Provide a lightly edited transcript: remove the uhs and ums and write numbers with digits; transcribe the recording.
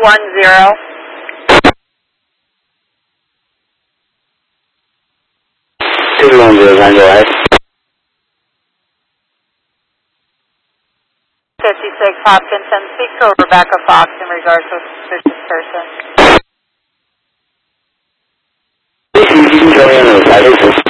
210, on your right. 56 Hopkinton, speak to Rebecca Fox in regards to a suspicious person. You can go in on the 586.